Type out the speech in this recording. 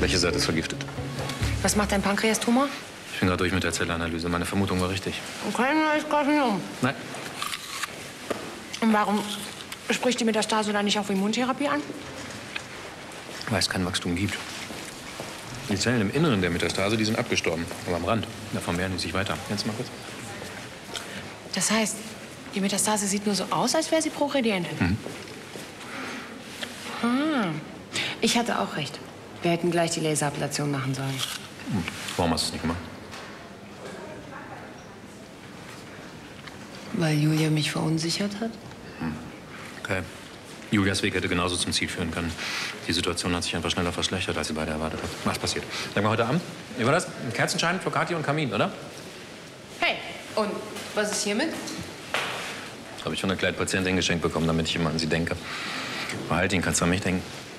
Welche Seite ist vergiftet? Was macht dein Pankreastumor? Ich bin gerade durch mit der Zellanalyse. Meine Vermutung war richtig. Okay, ist Karzinom. Nein. Und warum spricht die Metastase dann nicht auf Immuntherapie an? Weil es kein Wachstum gibt. Die Zellen im Inneren der Metastase, die sind abgestorben. Aber am Rand, da vermehren die sich weiter. Jetzt mal kurz. Das heißt, die Metastase sieht nur so aus, als wäre sie progredient. Ich hatte auch recht. Wir hätten gleich die Laserablation machen sollen. Warum hast du es nicht gemacht? Weil Julia mich verunsichert hat? Okay. Julias Weg hätte genauso zum Ziel führen können. Die Situation hat sich einfach schneller verschlechtert, als sie beide erwartet hat. Was passiert? Sagen wir heute Abend? Wie war das? Ein Kerzenschein, Flocati und Kamin, oder? Hey, und was ist hiermit? Habe ich von einer kleinen Patientin geschenkt bekommen, damit ich immer an sie denke. Behalt ihn, kannst du an mich denken.